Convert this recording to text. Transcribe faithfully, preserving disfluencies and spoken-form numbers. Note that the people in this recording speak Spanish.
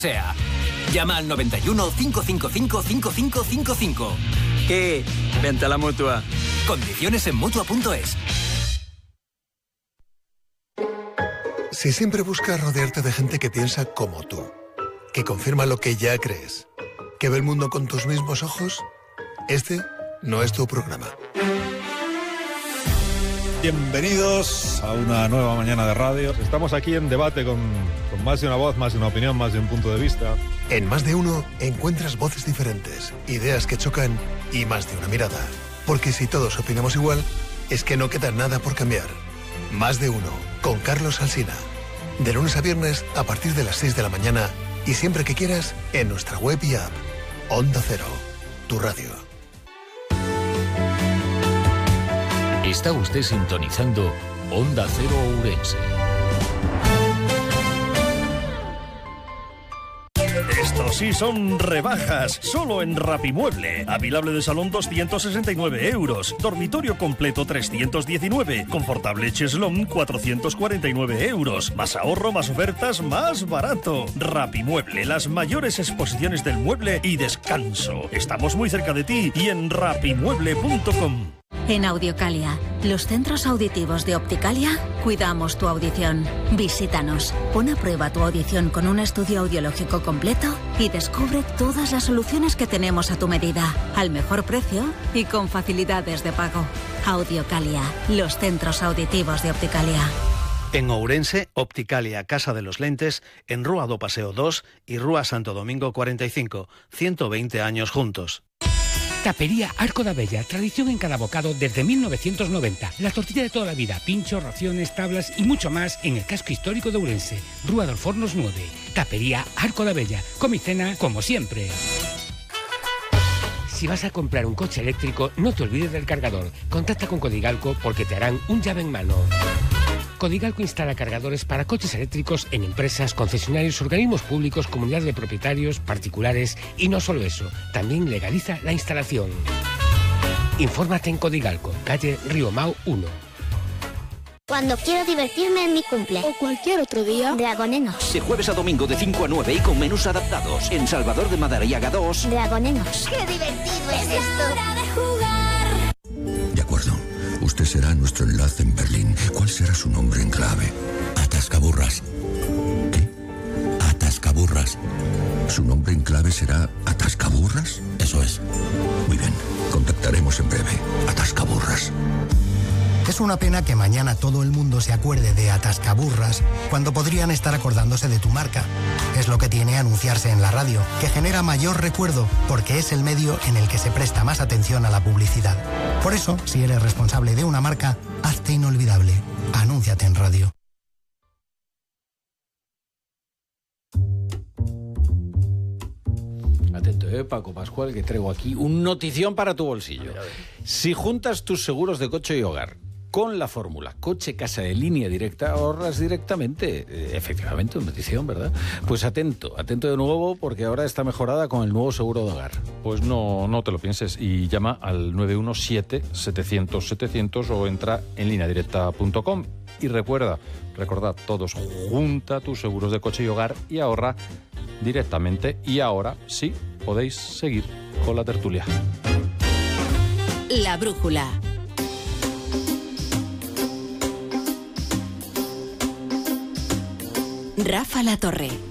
sea. Llama al noventa y uno, cinco cinco cinco, cinco cinco cinco cinco. ¿Qué? Vente a la Mutua. Condiciones en Mutua punto es. Si siempre buscas rodearte de gente que piensa como tú, que confirma lo que ya crees, que ve el mundo con tus mismos ojos, este no es tu programa. Bienvenidos a una nueva mañana de radio. Estamos aquí en debate con, con más de una voz, más de una opinión, más de un punto de vista. En Más de Uno encuentras voces diferentes, ideas que chocan y más de una mirada. Porque si todos opinamos igual, es que no queda nada por cambiar. Más de Uno, con Carlos Alsina. De lunes a viernes a partir de las seis de la mañana y siempre que quieras en nuestra web y app. Onda Cero, tu radio. Está usted sintonizando Onda Cero Ourense. Estos sí son rebajas, solo en Rapimueble. Avilable de salón doscientos sesenta y nueve euros, dormitorio completo trescientos diecinueve, confortable cheslón cuatrocientos cuarenta y nueve euros. Más ahorro, más ofertas, más barato. Rapimueble, las mayores exposiciones del mueble y descanso. Estamos muy cerca de ti y en rapimueble punto com. En Audiocalia, los centros auditivos de Opticalia, cuidamos tu audición. Visítanos, pon a prueba tu audición con un estudio audiológico completo y descubre todas las soluciones que tenemos a tu medida, al mejor precio y con facilidades de pago. Audiocalia, los centros auditivos de Opticalia. En Ourense, Opticalia Casa de los Lentes, en Rúa do Paseo dos y Rúa Santo Domingo cuarenta y cinco, ciento veinte años juntos. Tapería Arco da Bella, tradición en cada bocado desde mil novecientos noventa. La tortilla de toda la vida, pinchos, raciones, tablas y mucho más en el casco histórico de Ourense. Rúa dos Fornos nueve. Tapería Arco da Bella. Come y cena como siempre. Si vas a comprar un coche eléctrico, no te olvides del cargador. Contacta con Codigalco porque te harán un llave en mano. Codigalco instala cargadores para coches eléctricos en empresas, concesionarios, organismos públicos, comunidades de propietarios, particulares y no solo eso, también legaliza la instalación. Infórmate en Codigalco, calle Río Mau uno. Cuando quiero divertirme en mi cumple o cualquier otro día, Dragonenos. De jueves a domingo de cinco a nueve y con menús adaptados. En Salvador de Madariaga dos. Dragonenos. ¡Qué divertido es esto! ¡Hora de jugar! De acuerdo. Usted será nuestro enlace en Berlín. ¿Cuál será su nombre en clave? Atascaburras. ¿Qué? Atascaburras. ¿Su nombre en clave será Atascaburras? Eso es. Muy bien. Contactaremos en breve. Atascaburras. Es una pena que mañana todo el mundo se acuerde de Atascaburras cuando podrían estar acordándose de tu marca. Es lo que tiene anunciarse en la radio, que genera mayor recuerdo porque es el medio en el que se presta más atención a la publicidad. Por eso, si eres responsable de una marca, hazte inolvidable. Anúnciate en radio. Atento, eh, Paco Pascual, que traigo aquí un notición para tu bolsillo. Si juntas tus seguros de coche y hogar con la fórmula coche-casa de línea directa, ahorras directamente. Eh, efectivamente, una notición, ¿verdad? Pues atento, atento de nuevo, porque ahora está mejorada con el nuevo seguro de hogar. Pues no, no te lo pienses y llama al nueve uno siete, setecientos, setecientos o entra en línea directa punto com. Y recuerda, recordad todos, junta tus seguros de coche y hogar y ahorra directamente. Y ahora sí, podéis seguir con la tertulia. La brújula. Rafa La Torre.